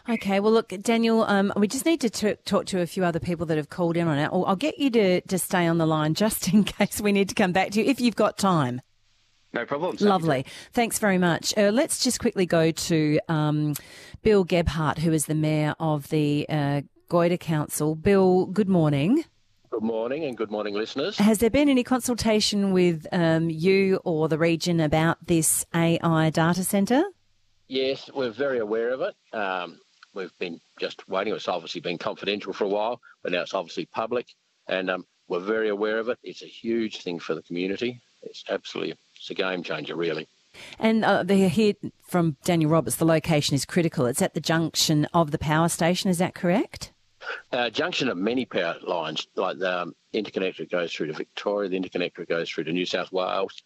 Okay, well, look, Daniel, we just need to talk to a few other people that have called in on it. I'll get you to stay on the line just in case we need to come back to you, if you've got time. No problem. Lovely. Thanks very much. Let's just quickly go to Bill Gebhardt, who is the Mayor of the Goyder Council. Bill, good morning. Good morning, and good morning, listeners. Has there been any consultation with you or the region about this AI data centre? Yes, we're very aware of it. We've been just waiting. It's obviously been confidential for a while, but now it's obviously public, and we're very aware of it. It's a huge thing for the community. It's a game changer, really. And they hear from Daniel Roberts, the location is critical. It's at the junction of the power station, is that correct? Junction of many power lines, like the interconnector goes through to Victoria, the interconnector goes through to New South Wales.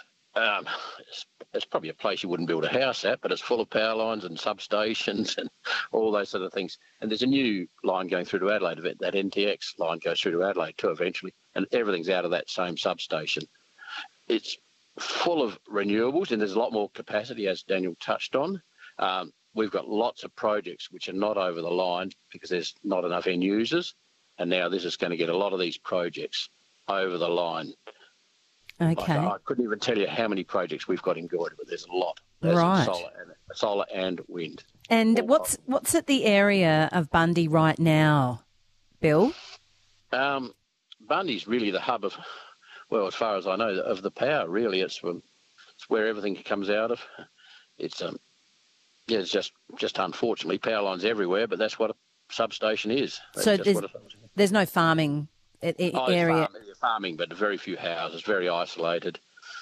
It's probably a place you wouldn't build a house at, but it's full of power lines and substations and all those sort of things. And there's a new line going through to Adelaide. That NTX line goes through to Adelaide too eventually, and everything's out of that same substation. It's full of renewables, and there's a lot more capacity, as Daniel touched on. We've got lots of projects which are not over the line because there's not enough end users, and now this is going to get a lot of these projects over the line. Okay. I couldn't even tell you how many projects we've got in Goyder, but there's a lot. Right. Solar and wind. And what's at the area of Bundy right now, Bill? Bundy's really the hub of, well, as far as I know, of the power. Really, it's where everything comes out of. It's it's just unfortunately power lines everywhere, but that's what a substation is. So there's no farming area. There's farming, but very few houses, very isolated.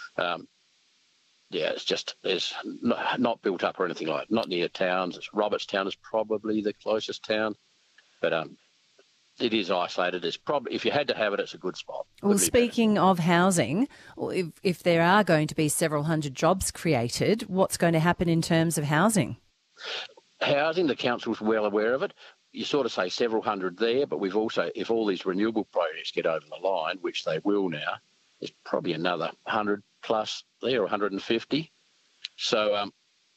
It's not built up or anything like that. Not near towns. Robertstown is probably the closest town, but it is isolated. It's probably, if you had to have it, it's a good spot. Well, speaking of housing, if there are going to be several hundred jobs created, what's going to happen in terms of housing? Housing, the council's well aware of it. You sort of say several hundred there, but we've also, if all these renewable projects get over the line, which they will now, there's probably another 100 plus there, or 150. So,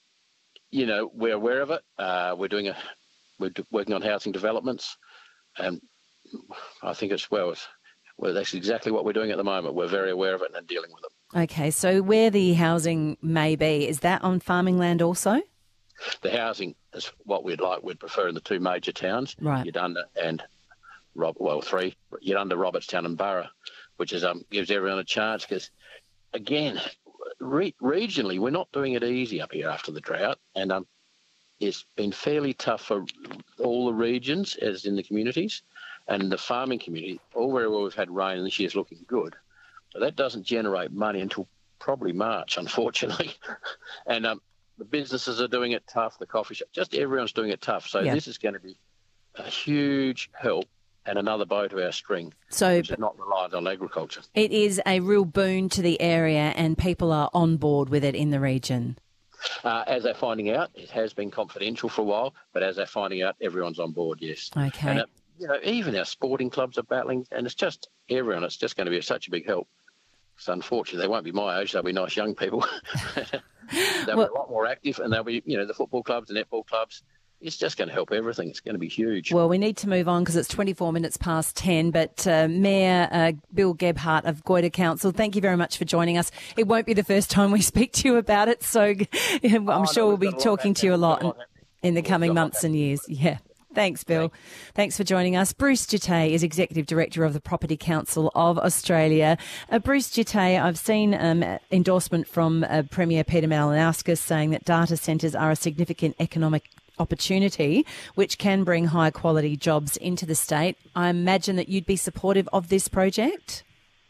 we're aware of it. We're working on housing developments, and I think that's exactly what we're doing at the moment. We're very aware of it and dealing with it. Okay, so where the housing may be, is that on farming land also? The housing is what we'd prefer in the two major towns, right? Yadunda and three, Yadunda, Robertstown and Burra, which is gives everyone a chance because, again, regionally we're not doing it easy up here after the drought, and it's been fairly tough for all the regions, as in the communities, and the farming community. All very well we've had rain, and this year's looking good, but that doesn't generate money until probably March, unfortunately, and the businesses are doing it tough, the coffee shop, just everyone's doing it tough. So This is going to be a huge help and another bow to our string, which is not reliant on agriculture. It is a real boon to the area, and people are on board with it in the region. As they're finding out, it has been confidential for a while, but as they're finding out, everyone's on board, yes. Okay. And, even our sporting clubs are battling, and it's just everyone. It's just going to be such a big help. So unfortunately, they won't be my age. They'll be nice young people. They'll be a lot more active, and they'll be, the football clubs, the netball clubs. It's just going to help everything. It's going to be huge. Well, we need to move on because it's 24 minutes past 10. But Mayor Bill Gebhardt of Goyder Council, thank you very much for joining us. It won't be the first time we speak to you about it, so I'm sure we'll be talking to you a lot in the coming months and years. Yeah. Thanks, Bill. Thanks for joining us. Bruce Gitay is Executive Director of the Property Council of Australia. Bruce Gitay, I've seen endorsement from Premier Peter Malinauskas saying that data centres are a significant economic opportunity which can bring high-quality jobs into the state. I imagine that you'd be supportive of this project?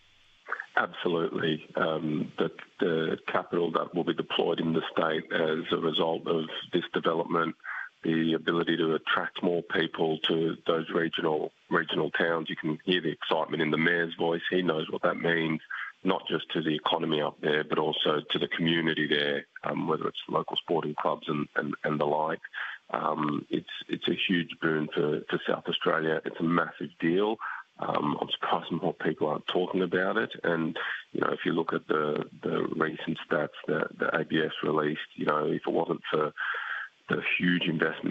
Absolutely. The capital that will be deployed in the state as a result of this development, the ability to attract more people to those regional towns. You can hear the excitement in the Mayor's voice. He knows what that means, not just to the economy up there, but also to the community there, whether it's local sporting clubs and the like. It's a huge boon for South Australia. It's a massive deal. I'm surprised more people aren't talking about it. And, if you look at the recent stats that the ABS released, if it wasn't for the huge investment